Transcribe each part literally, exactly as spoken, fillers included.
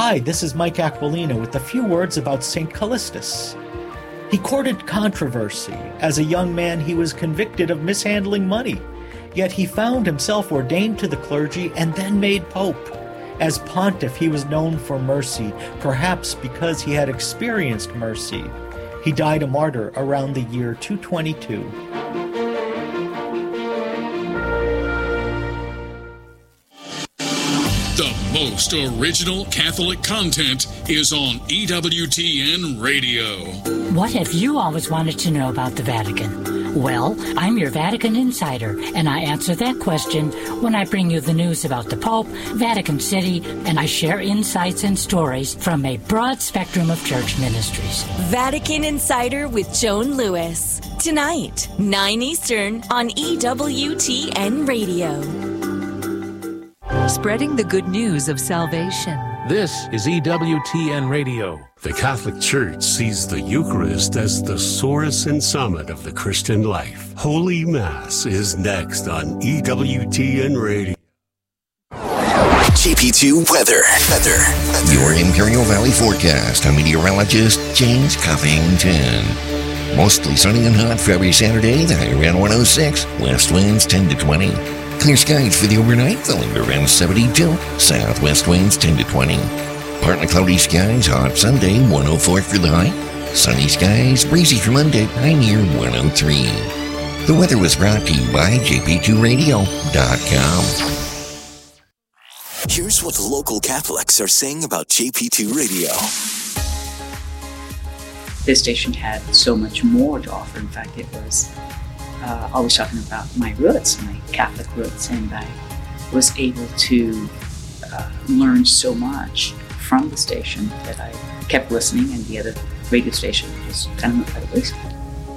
Hi, this is Mike Aquilina with a few words about Saint Callistus. He courted controversy. As a young man, he was convicted of mishandling money. Yet he found himself ordained to the clergy and then made pope. As pontiff, he was known for mercy, perhaps because he had experienced mercy. He died a martyr around the year two twenty-two. The most original Catholic content is on E W T N Radio. What have you always wanted to know about the Vatican? Well, I'm your Vatican insider, and I answer that question when I bring you the news about the Pope, Vatican City, and I share insights and stories from a broad spectrum of church ministries. Vatican Insider with Joan Lewis. Tonight, nine Eastern on E W T N Radio. Spreading the good news of salvation. This is E W T N Radio. The Catholic Church sees the Eucharist as the source and summit of the Christian life. Holy Mass is next on E W T N Radio. J P two weather. Weather. Your Imperial Valley forecast. I'm meteorologist James Covington. Mostly sunny and hot for every Saturday. The high around one oh six. West winds ten to twenty. Clear skies for the overnight, the low around seventy-two. Southwest winds ten to twenty. Partly cloudy skies, hot Sunday, one oh four for the high. Sunny skies, breezy for Monday, high near one oh three. The weather was brought to you by J P two radio dot com. Here's what local Catholics are saying about J P two Radio. This station had so much more to offer. In fact, it was uh, always talking about my roots, my Catholic roots, and I was able to uh, learn so much from the station that I kept listening, and the other radio station just kind of went by the wayside.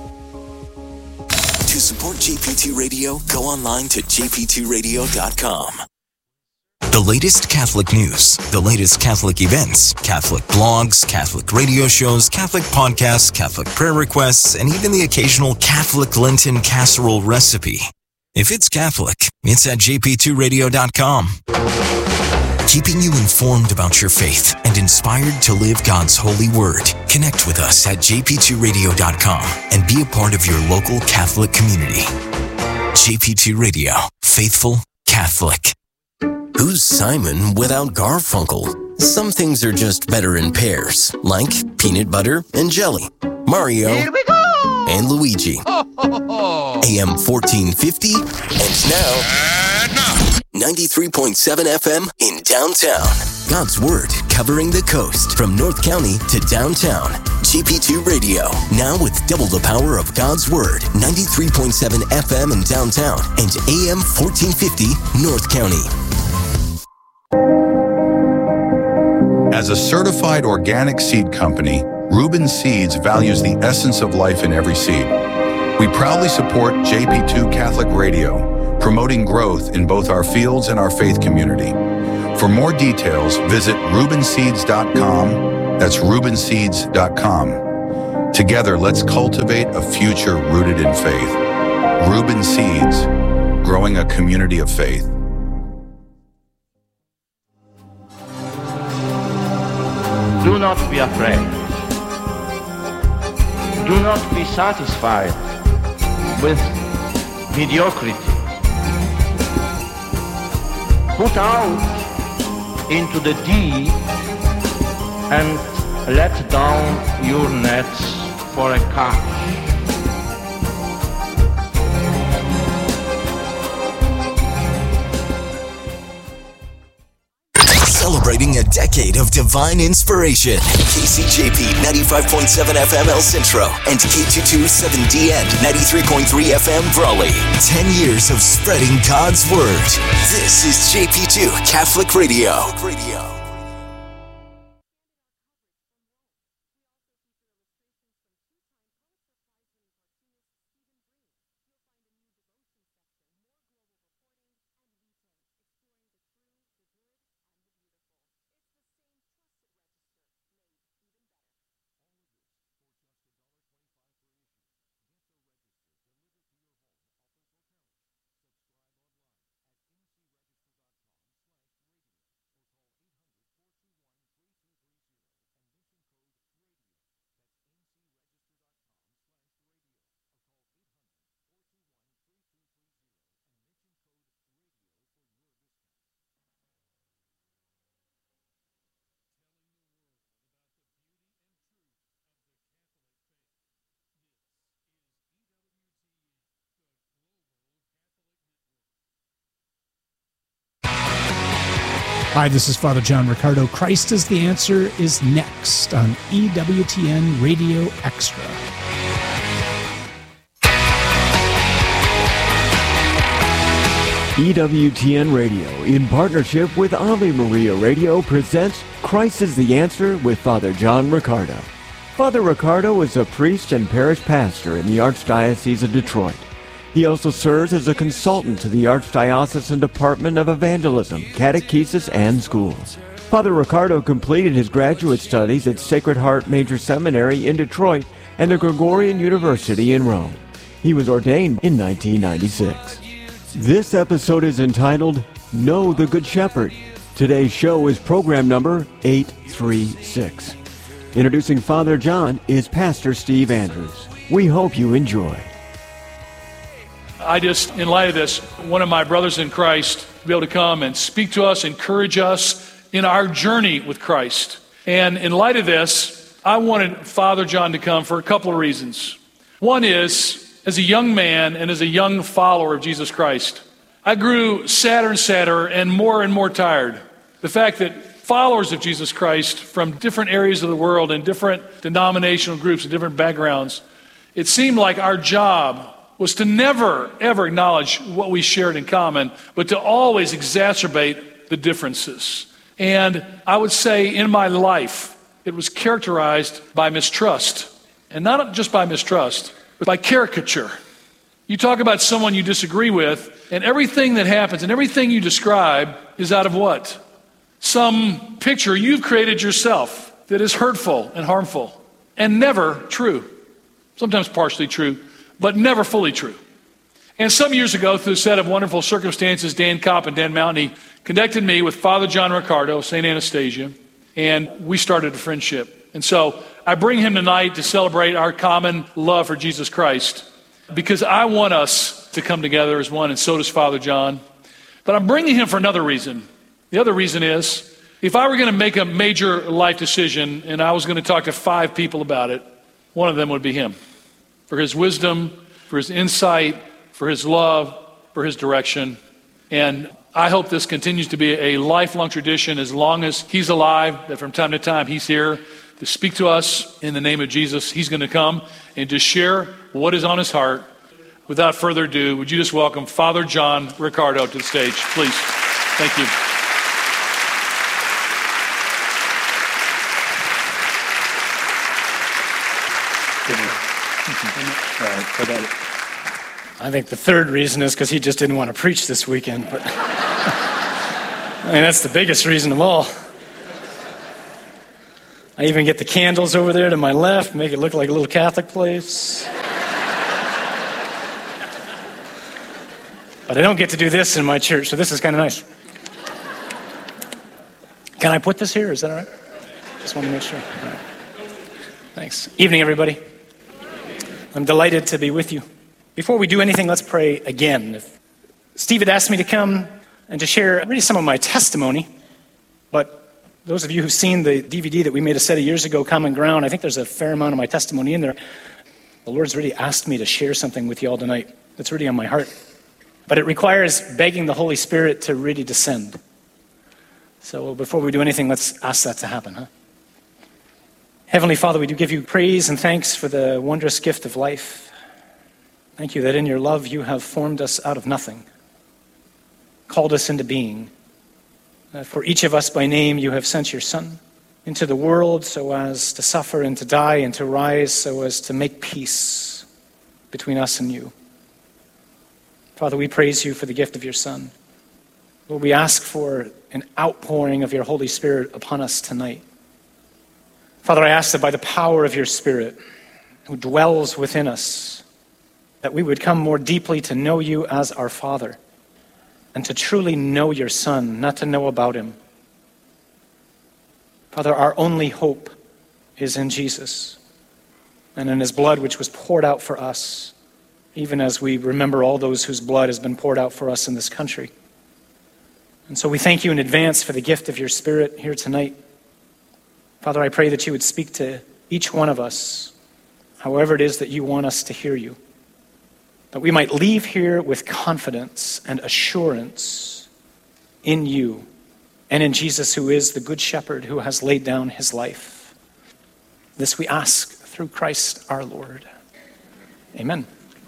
To support J P two Radio, go online to J P two radio dot com. The latest Catholic news, the latest Catholic events, Catholic blogs, Catholic radio shows, Catholic podcasts, Catholic prayer requests, and even the occasional Catholic Lenten casserole recipe. If it's Catholic, it's at J P two radio dot com. Keeping you informed about your faith and inspired to live God's holy word. Connect with us at J P two radio dot com and be a part of your local Catholic community. J P two Radio, faithful Catholic. Who's Simon without Garfunkel? Some things are just better in pairs, like peanut butter and jelly, Mario and Luigi. A M fourteen fifty, and now, ninety-three point seven F M in downtown. God's Word covering the coast from North County to downtown. J P two Radio, now with double the power of God's Word. ninety-three point seven F M in downtown and A M fourteen fifty North County. As a certified organic seed company, Reuben Seeds values the essence of life in every seed. We proudly support J P two Catholic Radio, promoting growth in both our fields and our faith community. For more details, visit reuben seeds dot com. That's reuben seeds dot com. Together, let's cultivate a future rooted in faith. Reuben Seeds, growing a community of faith. Do not be afraid. Do not be satisfied with mediocrity. Put out into the deep and let down your nets for a catch. Celebrating a decade of divine inspiration. K C J P ninety-five point seven F M El Centro and K two twenty-seven D N ninety-three point three F M Brawley. Ten years of spreading God's Word. This is J P two Catholic Radio. Radio. Hi, this is Father John Riccardo. Christ is the Answer is next on E W T N Radio Extra. E W T N Radio, in partnership with Ave Maria Radio, presents Christ is the Answer with Father John Riccardo. Father Riccardo is a priest and parish pastor in the Archdiocese of Detroit. He also serves as a consultant to the Archdiocesan Department of Evangelism, Catechesis, and Schools. Father Riccardo completed his graduate studies at Sacred Heart Major Seminary in Detroit and the Gregorian University in Rome. He was ordained in nineteen ninety-six. This episode is entitled, Know the Good Shepherd. Today's show is program number eight three six. Introducing Father John is Pastor Steve Andrews. We hope you enjoy. I just, in light of this, one of my brothers in Christ to be able to come and speak to us, encourage us in our journey with Christ. And in light of this, I wanted Father John to come for a couple of reasons. One is, as a young man and as a young follower of Jesus Christ, I grew sadder and sadder and more and more tired. The fact that followers of Jesus Christ from different areas of the world and different denominational groups and different backgrounds, it seemed like our job was to never, ever acknowledge what we shared in common, but to always exacerbate the differences. And I would say in my life, it was characterized by mistrust. And not just by mistrust, but by caricature. You talk about someone you disagree with, and everything that happens and everything you describe is out of what? Some picture you've created yourself that is hurtful and harmful, and never true. Sometimes partially true, but never fully true. And some years ago, through a set of wonderful circumstances, Dan Kopp and Dan Mountain connected me with Father John Riccardo, Saint Anastasia, and we started a friendship. And so I bring him tonight to celebrate our common love for Jesus Christ, because I want us to come together as one, and so does Father John. But I'm bringing him for another reason. The other reason is, if I were going to make a major life decision and I was going to talk to five people about it, one of them would be him. For his wisdom, for his insight, for his love, for his direction. And I hope this continues to be a lifelong tradition as long as he's alive, that from time to time he's here to speak to us in the name of Jesus. He's going to come and to share what is on his heart. Without further ado, would you just welcome Father John Riccardo to the stage, please. Thank you. I think the third reason is because he just didn't want to preach this weekend. But I mean, that's the biggest reason of all. I even get the candles over there to my left, make it look like a little Catholic place. But I don't get to do this in my church, so this is kind of nice. Can I put this here? Is that all right? Just want to make sure. All right. Thanks. Evening, everybody. I'm delighted to be with you. Before we do anything, let's pray again. If Steve had asked me to come and to share really some of my testimony, but those of you who've seen the D V D that we made a set of years ago, Common Ground, I think there's a fair amount of my testimony in there. The Lord's really asked me to share something with you all tonight that's really on my heart. But it requires begging the Holy Spirit to really descend. So before we do anything, let's ask that to happen, huh? Heavenly Father, we do give you praise and thanks for the wondrous gift of life. Thank you that in your love you have formed us out of nothing, called us into being. Uh, for each of us by name you have sent your Son into the world so as to suffer and to die and to rise so as to make peace between us and you. Father, we praise you for the gift of your Son. Lord, we ask for an outpouring of your Holy Spirit upon us tonight. Father, I ask that by the power of your Spirit, who dwells within us, that we would come more deeply to know you as our Father and to truly know your Son, not to know about him. Father, our only hope is in Jesus and in his blood which was poured out for us, even as we remember all those whose blood has been poured out for us in this country. And so we thank you in advance for the gift of your Spirit here tonight. Father, I pray that you would speak to each one of us, however it is that you want us to hear you, that we might leave here with confidence and assurance in you and in Jesus, who is the Good Shepherd who has laid down his life. This we ask through Christ our Lord. Amen.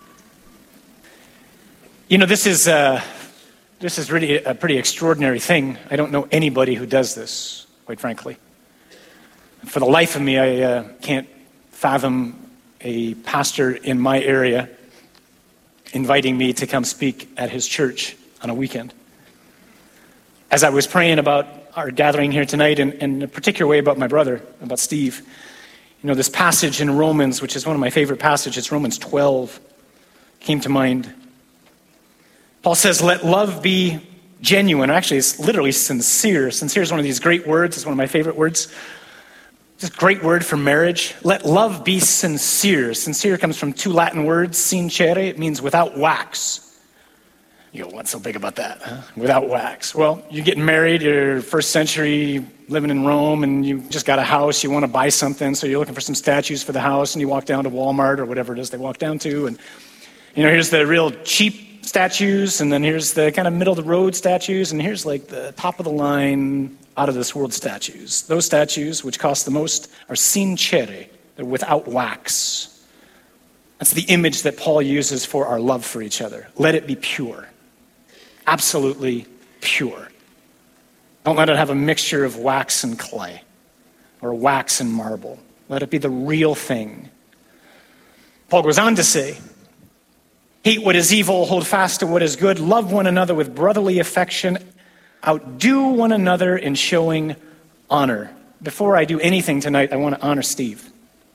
You know, this is uh, this is really a pretty extraordinary thing. I don't know anybody who does this, quite frankly. For the life of me, I uh, can't fathom a pastor in my area inviting me to come speak at his church on a weekend. As I was praying about our gathering here tonight, and, and in a particular way about my brother, about Steve, you know, this passage in Romans, which is one of my favorite passages, Romans twelve, came to mind. Paul says, let love be genuine. Actually, it's literally sincere. Sincere is one of these great words. It's one of my favorite words. This great word for marriage. Let love be sincere. Sincere comes from two Latin words, sincere. It means without wax. You go, what's so big about that? Huh? Without wax. Well, you're getting married, you're first century, living in Rome, and you just got a house, you want to buy something, so you're looking for some statues for the house, and you walk down to Walmart or whatever it is they walk down to, and you know, here's the real cheap statues, and then here's the kind of middle of the road statues, and here's like the top of the line, out of this world statues. Those statues, which cost the most, are sincere. They're without wax. That's the image that Paul uses for our love for each other. Let it be pure. Absolutely pure. Don't let it have a mixture of wax and clay or wax and marble. Let it be the real thing. Paul goes on to say, hate what is evil, hold fast to what is good, love one another with brotherly affection, outdo one another in showing honor. Before I do anything tonight, I want to honor Steve.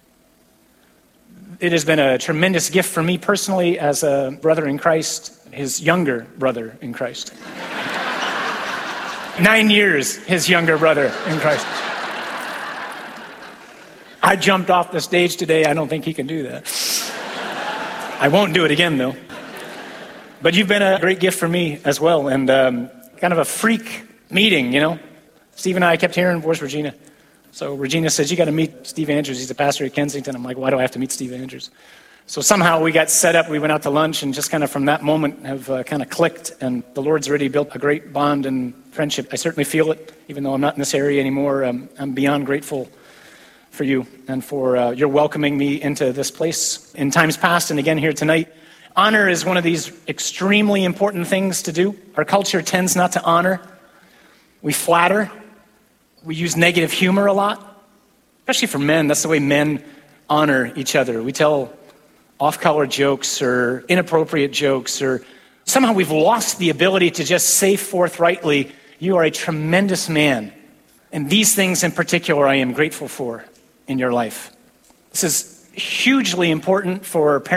It has been a tremendous gift for me personally as a brother in Christ, his younger brother in Christ. Nine years, his younger brother in Christ. I jumped off the stage today. I don't think he can do that. I won't do it again, though. But you've been a great gift for me as well, and um, kind of a freak meeting, you know. Steve and I kept hearing, where's Regina? So Regina says, you got to meet Steve Andrews. He's a pastor at Kensington. I'm like, why do I have to meet Steve Andrews? So somehow we got set up. We went out to lunch and just kind of from that moment have uh, kind of clicked. And the Lord's already built a great bond and friendship. I certainly feel it, even though I'm not in this area anymore. Um, I'm beyond grateful for you and for uh, your welcoming me into this place in times past and again here tonight. Honor is one of these extremely important things to do. Our culture tends not to honor. We flatter. We use negative humor a lot, especially for men. That's the way men honor each other. We tell off-color jokes or inappropriate jokes, or somehow we've lost the ability to just say forthrightly, you are a tremendous man. And these things in particular I am grateful for in your life. This is hugely important for parents.